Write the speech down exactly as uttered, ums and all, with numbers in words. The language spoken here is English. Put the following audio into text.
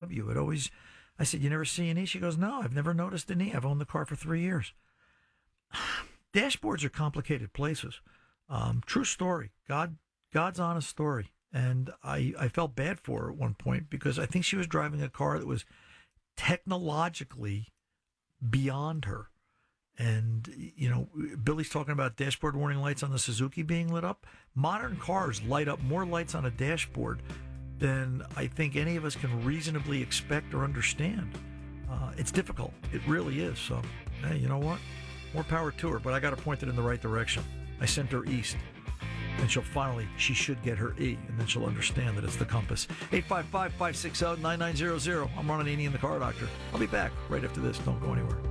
W. It always, I said, you never see an E? She goes, no, I've never noticed an E. I've owned the car for three years. Dashboards are complicated places. Um, true story. God, God's honest story. And I, I felt bad for her at one point because I think she was driving a car that was technologically beyond her. And, you know, Billy's talking about dashboard warning lights on the Suzuki being lit up. Modern cars light up more lights on a dashboard than I think any of us can reasonably expect or understand. Uh, it's difficult. It really is. So, hey, you know what? More power to her, but I got to point it in the right direction. I sent her east. And she'll finally, she should get her E, and then she'll understand that it's the compass. eight five five, five six zero, nine nine zero zero. I'm Ron Ananian, the Car Doctor. I'll be back right after this. Don't go anywhere.